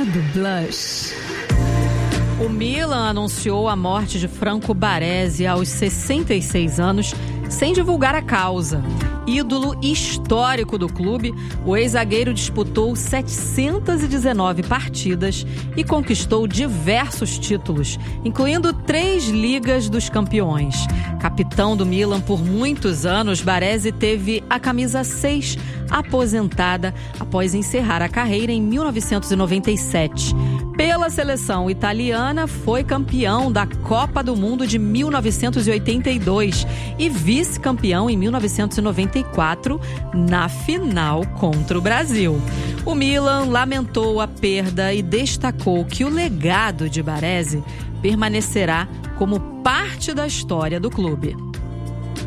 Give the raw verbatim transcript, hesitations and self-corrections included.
Hora do Blush. O Milan anunciou a morte de Franco Baresi aos sessenta e seis anos, sem divulgar a causa. Ídolo histórico do clube, o ex-zagueiro disputou setecentas e dezenove partidas e conquistou diversos títulos, incluindo três Ligas dos Campeões. Capitão do Milan por muitos anos, Baresi teve a camisa seis aposentada após encerrar a carreira em mil novecentos e noventa e sete. Pela seleção italiana, foi campeão da Copa do Mundo de mil novecentos e oitenta e dois e vice-campeão em mil novecentos e noventa e quatro, na final contra o Brasil. O Milan lamentou a perda e destacou que o legado de Baresi permanecerá como parte da história do clube.